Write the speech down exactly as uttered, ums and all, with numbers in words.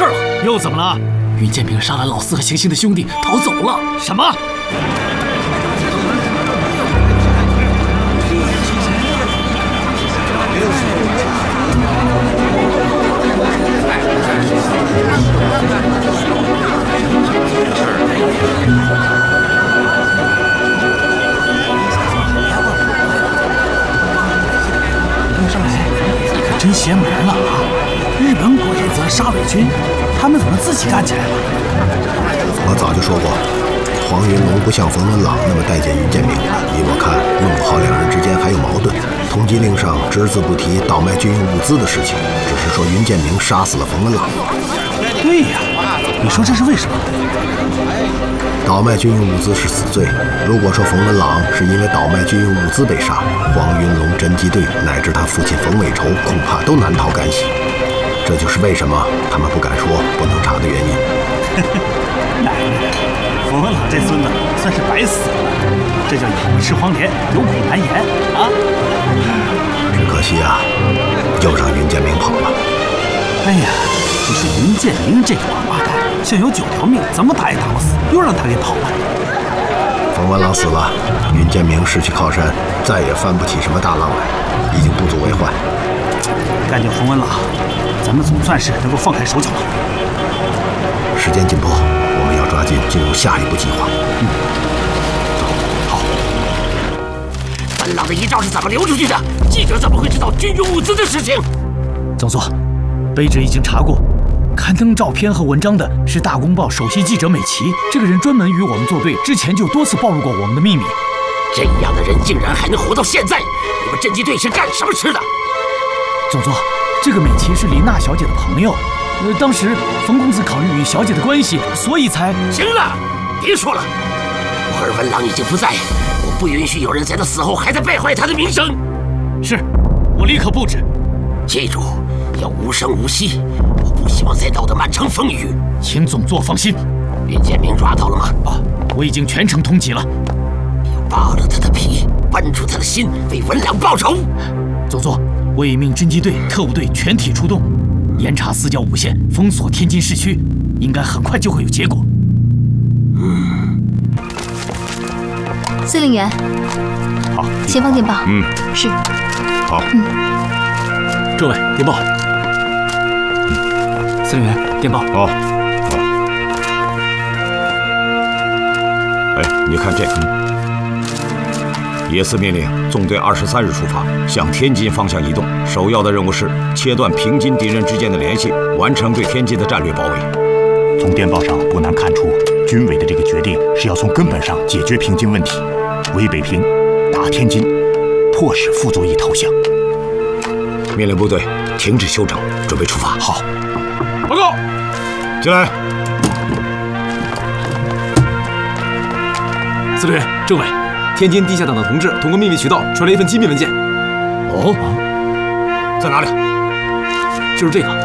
事了！ 又怎么了？ 云建明杀了老四和行星的兄弟，逃走了。 什么？ 你可真邪门了啊！日本国人则杀伪军，他们怎么自己干起来了？ 我早就说过，黄云龙不像冯文朗那么待见云建明。依我看，弄不好两人之间还有矛盾。通缉令上只字不提倒卖军用物资的事情，只是说云建明杀死了冯文朗。 对呀，你说这是为什么？ 倒卖军用物资是死罪。如果说冯文朗是因为倒卖军用物资被杀，黄云龙侦缉队乃至他父亲冯伟筹恐怕都难逃干系。这就是为什么他们不敢说、不能查的原因。 奶奶，冯文朗这孙子算是白死了，这叫有吃黄连，有苦难言啊！ 只可惜啊，又让云建明跑了。 哎呀，你说云建明这个王八蛋，像有九条命，怎么打也打不死，又让他给跑了。 冯文朗死了，云建明失去靠山，再也翻不起什么大浪来，已经不足为患。 干掉冯文朗，咱们总算是能够放开手脚了。 时间紧迫，我们要抓紧进入下一步计划。 嗯，好。 文朗的遗照是怎么流出去的？记者怎么会知道军用物资的事情？ 总座，卑职已经查过，刊登照片和文章的是大公报首席记者美琪。这个人专门与我们作对，之前就多次暴露过我们的秘密。 这样的人竟然还能活到现在，你们侦缉队是干什么吃的？ 总座，这个美琪是李娜小姐的朋友。呃，当时冯公子考虑与小姐的关系，所以才…… 行了，别说了。我儿文朗已经不在，我不允许有人在他死后还在败坏他的名声。 是，我立刻布置。 记住，要无声无息，我不希望再闹得满城风雨。 请总座放心。 云建明抓到了吗？ 啊，我已经全程通缉了。 要扒了他的皮，剜出他的心，为文朗报仇。 总座，我已命侦缉队、特务队全体出动。严查四郊五县，封锁天津市区，应该很快就会有结果。 嗯。 司令员， 好， 前方电报。 嗯， 是。 好。 嗯。 政委，电报。嗯。司令员，电报。 哦。好。哎，你看这个。嗯野司命令纵队二十三日出发，向天津方向移动。首要的任务是切断平津敌人之间的联系，完成对天津的战略包围。 从电报上不难看出，军委的这个决定是要从根本上解决平津问题，围北平，打天津，迫使傅作义投降。 命令部队停止休整，准备出发。 好， 报告。 进来。 司令员，政委。天津地下党的同志通过秘密渠道传来一份机密文件。 哦，在哪里？ 就是这个。